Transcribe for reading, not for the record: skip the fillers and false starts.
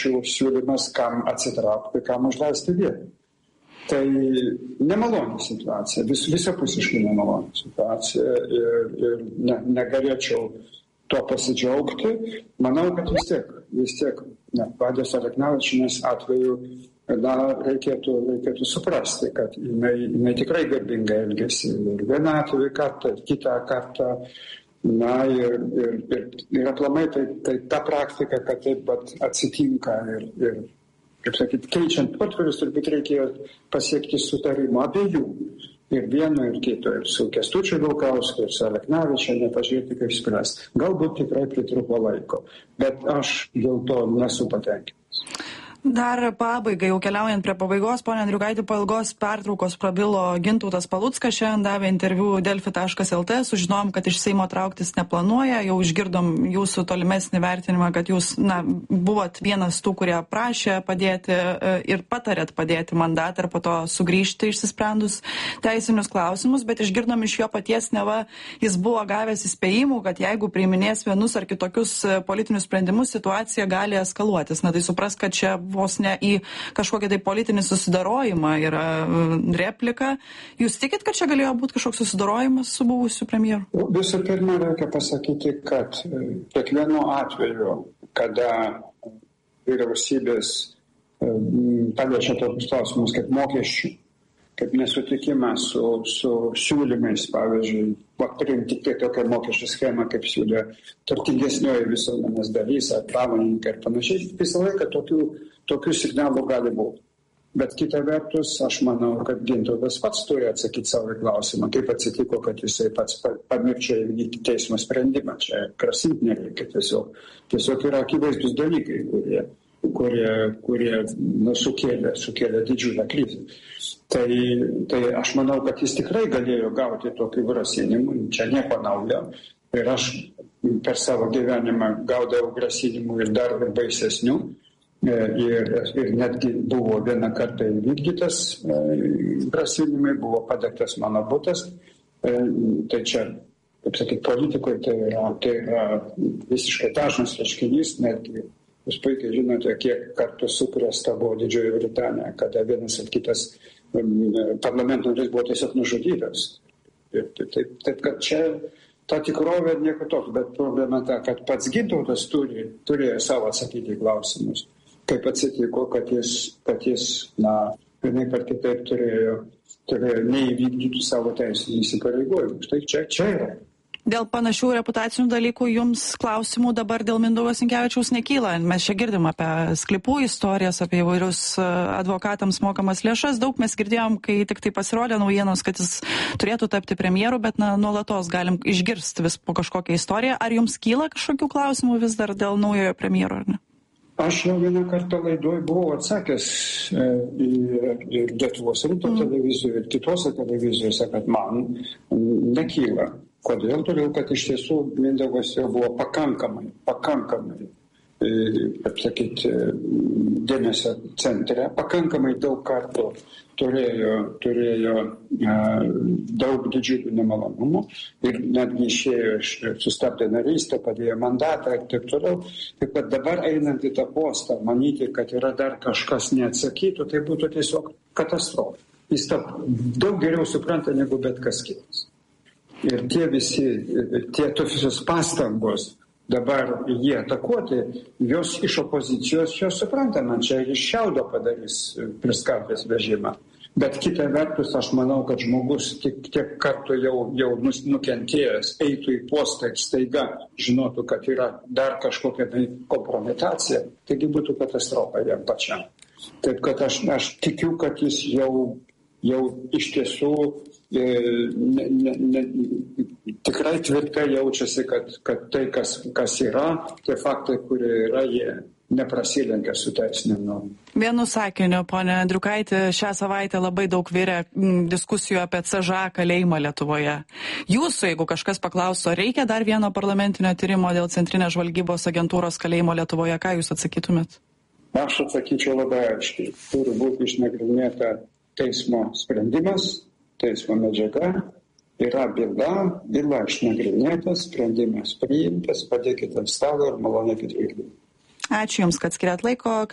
pačių siūlymas, kam atsitraukti, kam užleisti vietą. Tai nemaloni situacija, visapusiškai nemaloni situacija ir negalėčiau to pasidžiaugti. Manau, kad vis tiek Vadės Aleknavičienės atveju reikėtų suprasti, kad jinai tikrai garbingai elgėsi ir vieną atvejį kartą, ir kitą kartą. Ir aplamai tai ta praktika, kad taip atsitinka ir kaip sakyti, keičiant portfelius, turbūt reikėjo pasiekti sutarimo abiejų. Ir vieno, ir kito, ir su Kęstučiu Vilkausku, ir su Aleknavičiene, pažiūrėti, kaip spręs. Galbūt tikrai pritruko laiko, bet aš dėl to nesu patenkintas. Dar pabaigai, jau keliaujant prie pabaigos, ponia Andriukaiti, po ilgos pertraukos prabilo Gintautas Paluckas, šiandien davė interviu Delfi.lt, sužinom, kad iš Seimo trauktis neplanuoja, jau išgirdom jūsų tolimesnį vertinimą, kad jūs buvot vienas tų, kurie prašė padėti ir patarėt padėti mandatą ir po to sugrįžti išsisprendus teisinius klausimus, bet išgirdom iš jo paties, neva jis buvo gavęs įspėjimų, kad jeigu priiminės vienus ar kitokius politinius sprendimus, situacija gali eskaluotis. Na tai supras, kad čia vos ne į kažkokį tai politinį susidarojimą yra replika. Jūs tikit, kad čia galėjo būti kažkoks susidarojimas su buvusiu premjeru? Visų pirma, reikia pasakyti, kad kiekvienu atveju, kada vyriausybės paliečia tokius klausimus kaip mokesčių, kaip nesutikimas su siūlymais, pavyzdžiui, priimti tik tokią mokesčių schemą, kaip siūlė turtingesnioji visuomenės dalis ar pramoninkai ir panašiai. Visą laiką tokių signalų gali būti. Bet kita vertus, aš manau, kad Gintautas pats turi atsakyti savo klausimą, kaip atsitiko, kad jisai pats pamiršo įvykdyti teismo sprendimą. Čia krasinti nereikia, tiesiog yra akivaizdus dalykai, kurie sukėlė didžiulę krizę. Tai aš manau, kad jis tikrai galėjo gauti tokį grasinimą, čia nieko naujo. Ir aš per savo gyvenimą gaudavau grasinimų ir dar baisesnių. Ir netgi buvo vieną kartą įvykdytas grasinimai, buvo padegtas mano butas. Tai čia, kaip sakyti, politikoje tai yra visiškai dažnas reiškinys, netgi jūs puikiai žinote, kiek kartų sukrėsta buvo Didžioji Britanija, kada vienas ar kitas parlamento narys buvo tiesiog nužudytas. Taip, kad čia ta tikrovė nieko toks, bet problema ta, kad pats Gintautas turėjo savo atsakyti klausimus. Kaip atsitiko, kad jis vienaip ar kitaip turėjo neįvykdyti savo teisinių įsipareigojimų. Štai čia yra. Dėl panašių reputacinių dalykų jums klausimų dabar dėl Mindaugo Sinkevičiaus nekyla. Mes čia girdim apie sklypų istorijas, apie įvairius advokatams mokamas lėšas. Daug mes girdėjom, kai tik tai pasirodė naujienos, kad jis turėtų tapti premjeru, bet nuolatos galim išgirsti vis po kažkokią istoriją. Ar jums kyla kažkokių klausimų vis dar dėl naujojo premjero, ar ne? Aš jau vieną kartą laidoj buvau atsakęs ir Lietuvos ryto televizijoje, ir kitose televizijose, kad man nekyla. Kodėl? Todėl, kad iš tiesų Mindaugas jau buvo pakankamai, kaip sakyti, dėmesio centre, pakankamai daug kartų turėjo daug didžiulių nemalonumų ir netgi išėjo, sustabdė narystę, padėjo mandatą ir taip toliau. Taip pat dabar einant į tą postą, manyti, kad yra dar kažkas neatsakytų, tai būtų tiesiog katastrofa. Jis daug geriau supranta negu bet kas kitas. Ir tie visos pastangos dabar jie atakuoti, jos iš opozicijos, jos suprantama, čia iš šiaudo padarys priskarpės vežimą. Bet kita vertus, aš manau, kad žmogus tiek kartų jau nukentėjęs, eitų į postą ir staiga žinotų, kad yra dar kažkokia tai kompromitacija, taigi būtų katastrofa jam pačiam. Taip, kad aš tikiu, kad jis jau iš tiesų tikrai tvirtai jaučiasi, kad tai, kas yra, tie faktai, kurie yra, jie neprasilenkia su teisinėm normom. Vienu sakiniu, ponia Andriukaiti, šią savaitę labai daug virė diskusijų apie CŽA kalėjimą Lietuvoje. Jūsų, jeigu kažkas paklaustų, reikia dar vieno parlamentinio tyrimo dėl Centrinės žvalgybos agentūros kalėjimo Lietuvoje, ką jūs atsakytumėt? Aš atsakyčiau labai aiškiai. Turi būti išnagrinėta teismo sprendimas, teismo medžiaga, yra byla išnagrinėta, sprendimas priimtas, padėkite ant stalo ir malonėkit vykdyti. Ačiū Jums, kad skiriat laiko.